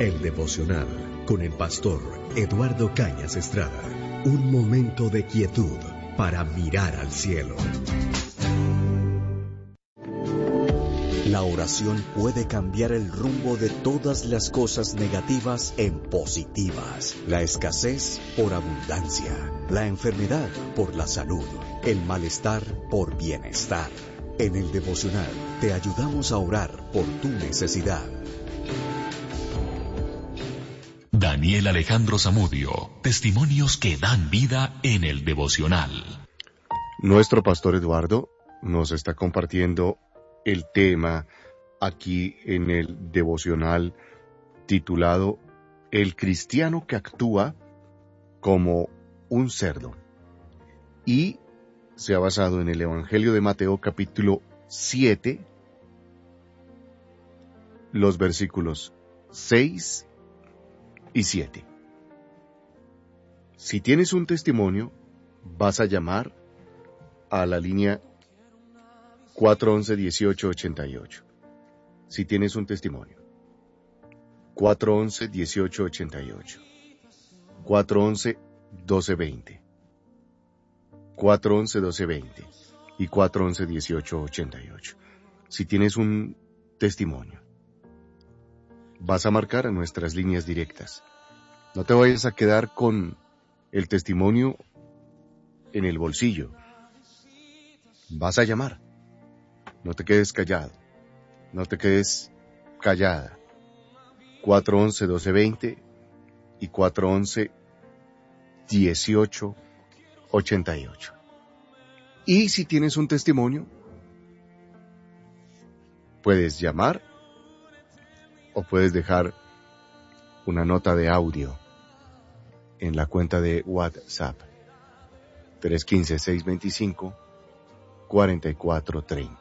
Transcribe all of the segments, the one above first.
El devocional con el pastor Eduardo Cañas Estrada. Un momento de quietud para mirar al cielo. La oración puede cambiar el rumbo de todas las cosas negativas en positivas. La escasez por abundancia, la enfermedad por la salud, el malestar por bienestar. En el devocional te ayudamos a orar por tu necesidad. Daniel Alejandro Zamudio, testimonios que dan vida en el devocional. Nuestro pastor Eduardo nos está compartiendo el tema aquí en el devocional titulado El cristiano que actúa como un cerdo. Y se ha basado en el Evangelio de Mateo capítulo 7, los versículos 6 y 7. Si tienes un testimonio, vas a llamar a la línea 411-1888. Si tienes un testimonio. 411-1888. 411-1220. 411-1220 y 411-1888. Si tienes un testimonio, vas a marcar a nuestras líneas directas. No te vayas a quedar con el testimonio en el bolsillo. Vas a llamar. No te quedes callado. No te quedes callada. 411-1220 y 411-1888. Y si tienes un testimonio, puedes llamar o puedes dejar una nota de audio en la cuenta de WhatsApp 315-625-4430.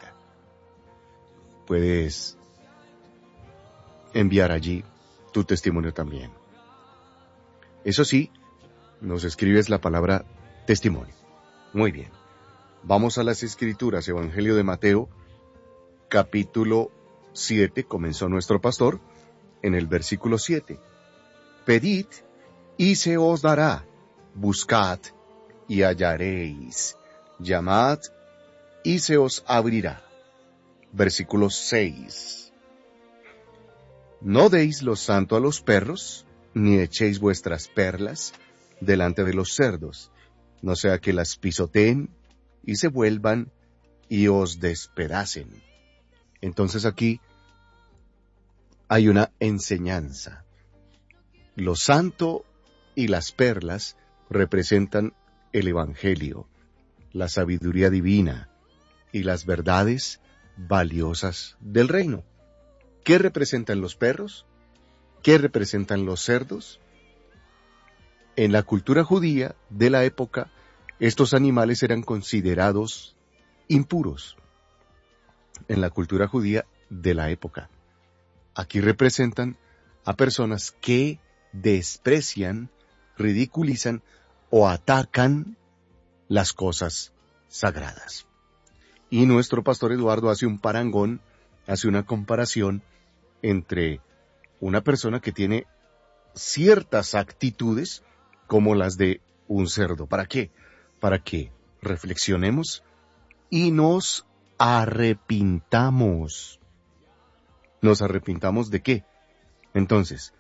Puedes enviar allí tu testimonio también. Eso sí, nos escribes la palabra testimonio. Muy bien. Vamos a las Escrituras. Evangelio de Mateo, capítulo 7, comenzó nuestro pastor en el versículo 7. Pedid y se os dará, buscad y hallaréis, llamad y se os abrirá. Versículo 6. No deis lo santo a los perros, ni echéis vuestras perlas delante de los cerdos, no sea que las pisoteen y se vuelvan y os despedacen. Entonces aquí hay una enseñanza. Lo santo y las perlas representan el Evangelio, la sabiduría divina y las verdades valiosas del reino. ¿Qué representan los perros? ¿Qué representan los cerdos? En la cultura judía de la época, estos animales eran considerados impuros. En la cultura judía de la época. Aquí representan a personas que desprecian, ridiculizan o atacan las cosas sagradas. Y nuestro pastor Eduardo hace un parangón, hace una comparación entre una persona que tiene ciertas actitudes como las de un cerdo. ¿Para qué? Para que reflexionemos y nos arrepintamos. ¿Nos arrepintamos de qué? Entonces,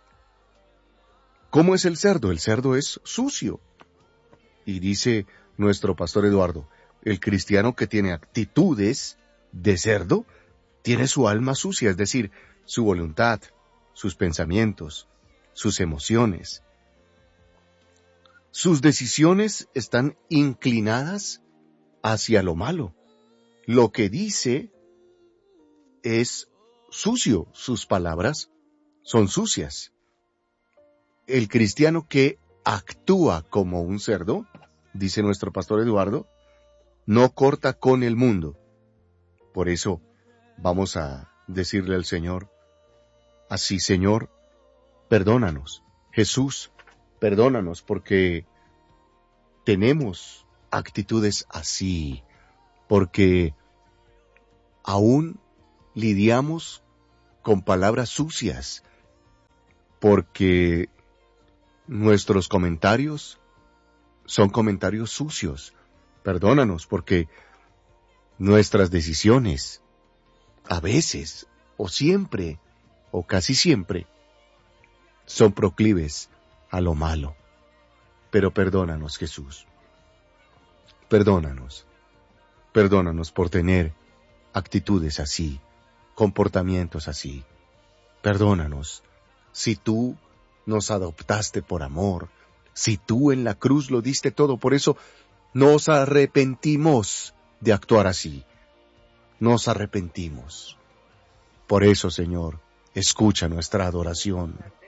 ¿cómo es el cerdo? El cerdo es sucio. Y dice nuestro pastor Eduardo, el cristiano que tiene actitudes de cerdo, tiene su alma sucia, es decir, su voluntad, sus pensamientos, sus emociones. Sus decisiones están inclinadas hacia lo malo. Lo que dice es sucio, sus palabras son sucias. El cristiano que actúa como un cerdo, dice nuestro pastor Eduardo, no corta con el mundo. Por eso vamos a decirle al Señor, así Señor, perdónanos. Jesús, perdónanos porque tenemos actitudes así, porque aún lidiamos con palabras sucias, porque nuestros comentarios son comentarios sucios. Perdónanos porque nuestras decisiones, a veces, o siempre, o casi siempre, son proclives a lo malo. Pero perdónanos, Jesús. Perdónanos. Perdónanos por tener actitudes así, comportamientos así. Perdónanos. Si tú nos adoptaste por amor, si tú en la cruz lo diste todo, por eso nos arrepentimos de actuar así. Nos arrepentimos. Por eso, Señor, escucha nuestra adoración.